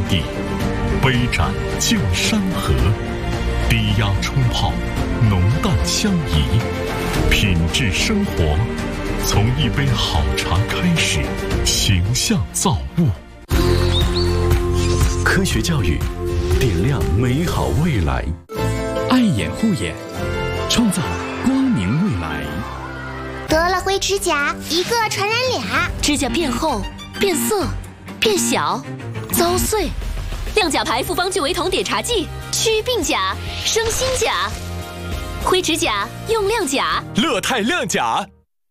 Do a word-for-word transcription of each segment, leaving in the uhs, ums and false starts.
地，杯盏旧山河，低压冲泡，浓淡相宜。品质生活，从一杯好茶开始，形象造物。科学教育，点亮美好未来。 爱眼护眼，创造光明未来。 得了灰指甲，一个传染俩， 指甲变厚、变色、变小、遭碎。亮甲牌复方聚维酮碘茶剂，祛病甲，生新甲。灰指甲用亮甲， 乐泰亮甲。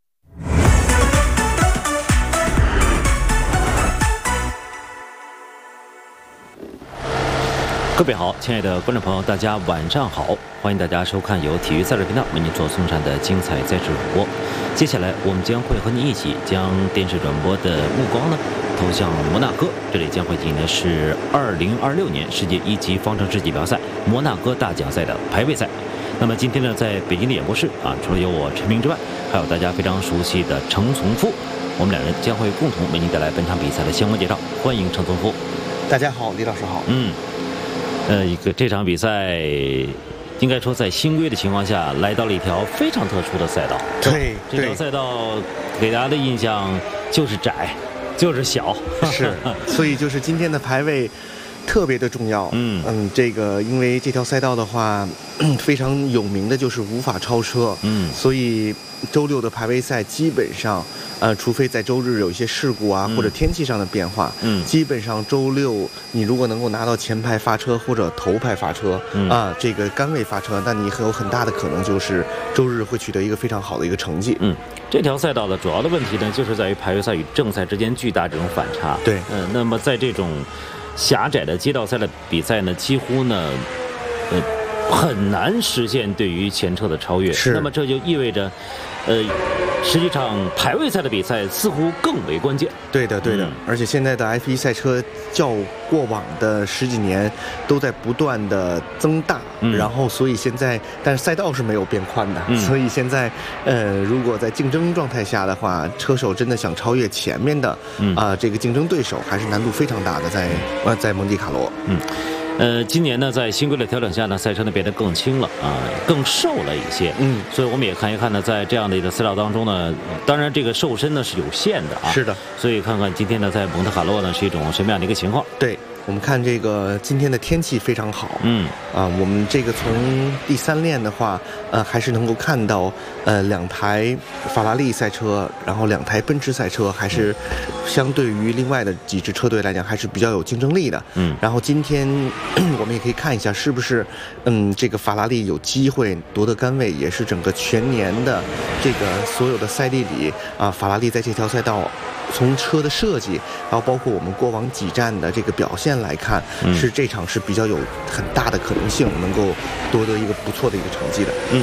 各位好，亲爱的观众朋友，大家晚上好！欢迎大家收看由体育赛事频道为您所送上的精彩赛事转播。接下来，我们将会和您一起将电视转播的目光呢投向摩纳哥，这里将会进行的是二零二六年世界一级方程式锦标赛摩纳哥大奖赛的排位赛。那么今天呢，在北京的演播室啊，除了有我陈明之外，还有大家非常熟悉的程从夫，我们两人将会共同为您带来本场比赛的相关介绍。欢迎程从夫。 大家好，李老师好。 嗯。呃，一个这场比赛，应该说在新规的情况下，来到了一条非常特殊的赛道。 对， 这条赛道给大家的印象就是窄，就是小。 是，所以就是今天的排位特别的重要。嗯嗯，这个因为这条赛道的话，非常有名的就是无法超车。嗯，所以周六的排位赛基本上。呃，除非在周日有一些事故啊，嗯、或者天气上的变化，嗯，基本上周六你如果能够拿到前排发车或者头排发车，嗯、啊，这个杆位发车，那你很有很大的可能就是周日会取得一个非常好的一个成绩。 嗯，这条赛道的主要的问题呢，就是在于排位赛与正赛之间巨大这种反差。 对， 嗯、呃，那么在这种狭窄的街道赛的比赛呢，几乎呢，呃，很难实现对于前车的超越。 是， 那么这就意味着，呃。实际上，排位赛的比赛似乎更为关键。 对的，对的。嗯、而且现在的 F 一 赛车较过往的十几年都在不断的增大，嗯、然后所以现在，但是赛道是没有变宽的，嗯、所以现在，呃，如果在竞争状态下的话，车手真的想超越前面的啊、嗯呃、这个竞争对手，还是难度非常大的，在呃在蒙迪卡罗。 嗯。呃，今年呢，在新规的调整下呢，赛车呢变得更轻了啊、呃，更瘦了一些。嗯，所以我们也看一看呢，在这样的一个赛道当中呢，当然这个瘦身呢是有限的啊。 是的。 所以看看今天呢，在蒙特卡洛呢是一种什么样的一个情况？ 对。我们看这个今天的天气非常好，嗯啊，我们这个从第三链的话，呃，还是能够看到，呃，两台法拉利赛车，然后两台奔驰赛车，还是相对于另外的几支车队来讲，还是比较有竞争力的，嗯。然后今天我们也可以看一下，是不是，嗯，这个法拉利有机会夺得杆位，也是整个全年的这个所有的赛季里啊，法拉利在这条赛道。从车的设计，然后包括我们过往几站的这个表现来看，嗯、是这场是比较有很大的可能性能够夺得一个不错的一个成绩的。嗯，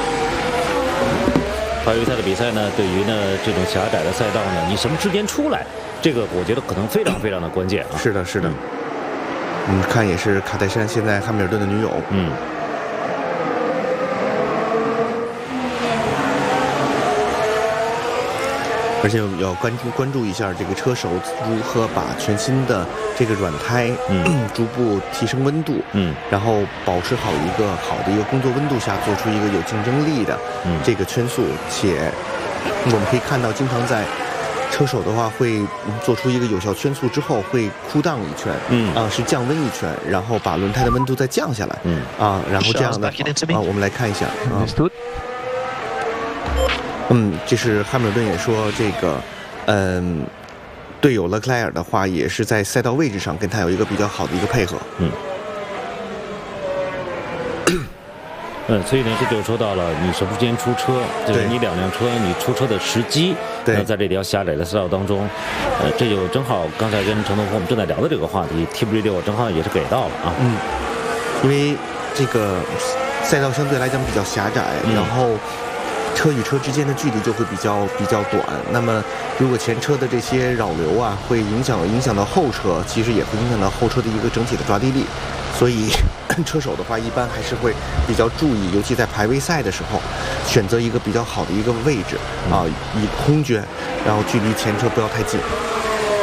排位赛的比赛呢，对于呢这种狭窄的赛道呢，你什么时间出来，这个我觉得可能非常非常的关键啊。 是的，是的。我们、嗯、看也是卡戴珊现在汉密尔顿的女友。嗯。而且要关注关注一下这个车手如何把全新的这个软胎，嗯，逐步提升温度，嗯，然后保持好一个好的一个工作温度下，做出一个有竞争力的这个圈速。且我们可以看到，经常在车手的话会做出一个有效圈速之后，会cool down一圈，嗯，啊，是降温一圈，然后把轮胎的温度再降下来，嗯，啊，然后这样的啊，我们来看一下啊。嗯，这是汉密尔顿也说这个，嗯，队友勒克莱尔的话也是在赛道位置上跟他有一个比较好的一个配合。嗯， 嗯，所以呢，这就说到了你什么时间出车，就是你两辆车你出车的时机。对，在这条狭窄的赛道当中，呃，这就正好刚才跟程东和我们正在聊的这个话题 ，T Radio 正好也是给到了啊。 嗯，因为这个赛道相对来讲比较狭窄，嗯、然后。车与车之间的距离就会比较比较短，那么如果前车的这些扰流啊，会影响影响到后车，其实也会影响到后车的一个整体的抓地力，所以车手的话一般还是会比较注意，尤其在排位赛的时候，选择一个比较好的一个位置啊，以空卷，然后距离前车不要太近。